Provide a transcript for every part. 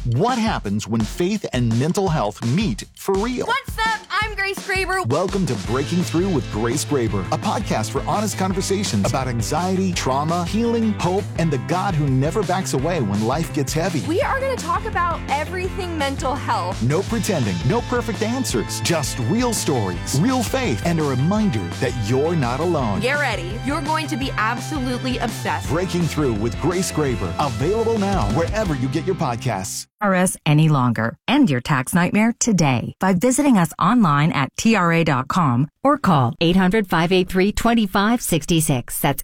What happens when faith and mental health meet for real? What's up? I'm Grace Graber. Welcome to Breaking Through with Grace Graber, a podcast for honest conversations about anxiety, trauma, healing, hope, and the God who never backs away when life gets heavy. We are going to talk about everything mental health. No pretending, no perfect answers, just real stories, real faith, and a reminder that you're not alone. Get ready. You're going to be absolutely obsessed. Breaking Through with Grace Graber, available now wherever you get your podcasts. IRS any longer. End your tax nightmare today by visiting us online at TRA.com or call 800-583-2566. That's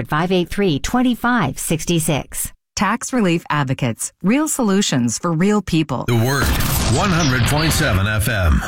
800-583-2566. Tax Relief Advocates. Real solutions for real people. The Word, 100.7 FM.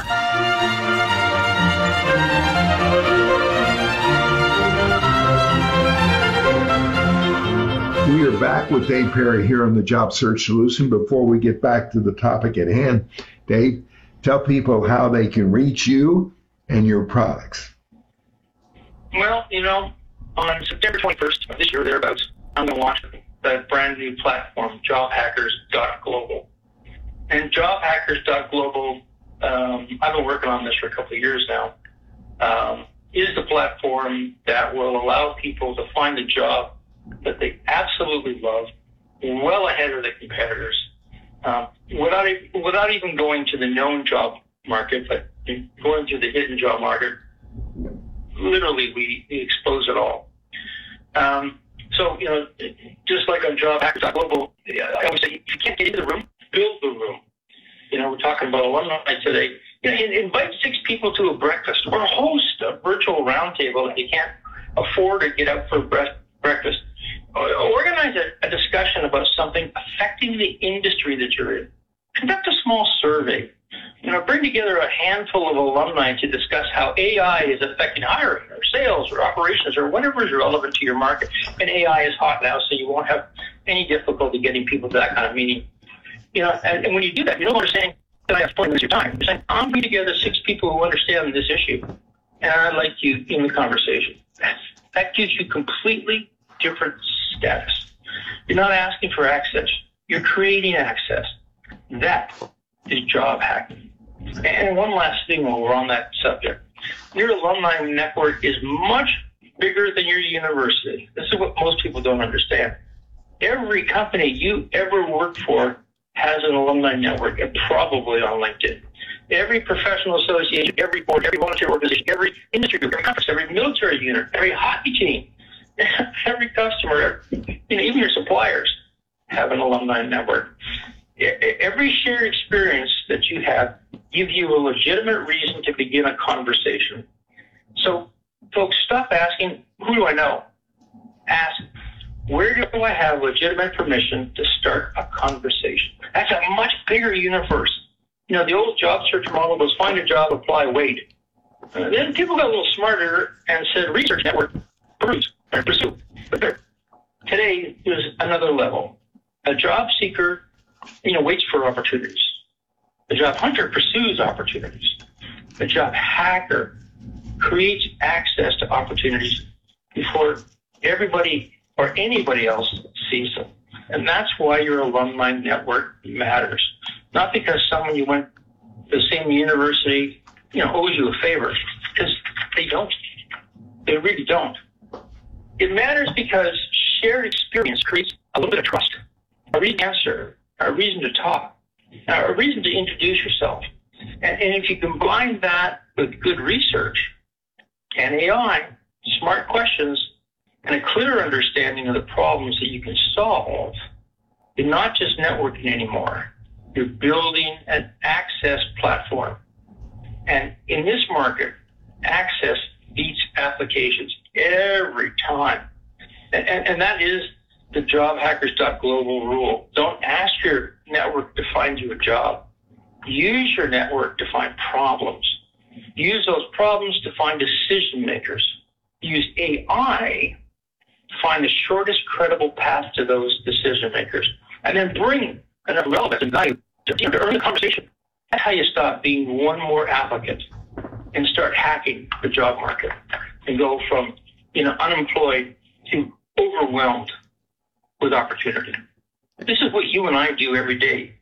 We are back with Dave Perry here on the Job Search Solution. Before we get back to the topic at hand, Dave, tell people how they can reach you and your products. Well, on September 21st of this year, thereabouts, I'm going to launch a brand new platform, jobhackers.global. And jobhackers.global, I've been working on this for a couple of years now, is the platform that will allow people to find a job that they absolutely love, well ahead of the competitors, without even going to the known job market, but going to the hidden job market. Literally, we expose it all. So, just like on jobhackers.global, I always say, if you can't get into the room, build the room. We're talking about alumni today. Invite 6 people to a breakfast or host a virtual roundtable if you can't afford to get out for breakfast. Organize a discussion about something affecting the industry that you're in. Conduct a small survey. Bring together a handful of alumni to discuss how AI is affecting hiring or sales or operations or whatever is relevant to your market. And AI is hot now, so you won't have any difficulty getting people to that kind of meeting. And when you do that, you're no longer saying that I have 20 minutes of your time. You're saying, I'm putting together 6 people who understand this issue, and I'd like you in the conversation. That gives you completely different status. You're not asking for access. You're creating access. That is job hacking. And one last thing while we're on that subject. Your alumni network is much bigger than your university. This is what most people don't understand. Every company you ever worked for has an alumni network, and probably on LinkedIn. Every professional association, every board, every volunteer organization, every industry group, every conference, every military unit, every hockey team, every customer, even your suppliers have an alumni network. Every shared experience that you have gives you a legitimate reason to begin a conversation. So, folks, stop asking, who do I know? Ask, where do I have legitimate permission to start a conversation? That's a much bigger universe. The old job search model was find a job, apply, wait. Then people got a little smarter and said research network, peruse, and pursue. But today is another level. A job seeker, waits for opportunities. The job hunter pursues opportunities. The job hacker creates access to opportunities before everybody or anybody else sees them. And that's why your alumni network matters. Not because someone you went to the same university, owes you a favor, because they don't. They really don't. It matters because shared experience creates a little bit of trust, a reason to answer, a reason to talk, a reason to introduce yourself. And if you combine that with good research and AI, smart questions, and a clear understanding of the problems that you can solve, you're not just networking anymore. You're building an access platform. And in this market, access beats applications every time. And that is the jobhackers.global rule. Don't ask your network to find you a job. Use your network to find problems. Use those problems to find decision makers. Use AI to find the shortest credible path to those decision makers. And then bring enough relevance and value to earn the conversation. That's how you stop being one more applicant and start hacking the job market and go from unemployed to overwhelmed with opportunity. This is what you and I do every day.